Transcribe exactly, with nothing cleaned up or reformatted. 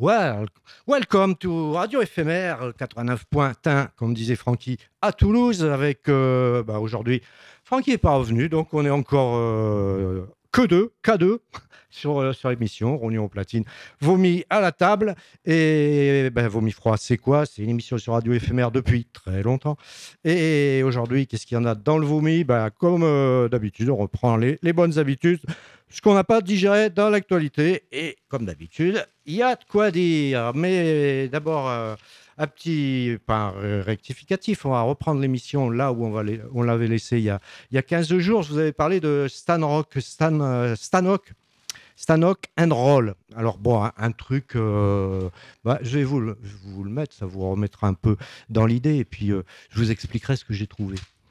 Well, welcome to Radio Éphémère quatre-vingt-neuf point un, comme disait Francky, à Toulouse, avec euh, bah, aujourd'hui, Francky n'est pas revenu, donc on est encore euh, que deux, K deux, sur, euh, sur l'émission, Rognon au platine, vomi à la table, et ben, vomi froid, c'est quoi? C'est une émission sur Radio Éphémère depuis très longtemps, et aujourd'hui, qu'est-ce qu'il y en a dans le vomi? Ben, comme euh, d'habitude, on reprend les, les bonnes habitudes, ce qu'on n'a pas digéré dans l'actualité. Et comme d'habitude, il y a de quoi dire. Mais d'abord, euh, un petit pas euh, rectificatif. On va reprendre l'émission là où on, va les- on l'avait laissé il y, a, il y a quinze jours. Je vous avais parlé de Stan Rock, Stan, euh, Stanhock, Stanhock and Roll. Alors bon, un, un truc, euh, bah, je vais vous le, je vais vous le mettre, ça vous remettra un peu dans l'idée. Et puis, euh, je vous expliquerai ce que j'ai trouvé.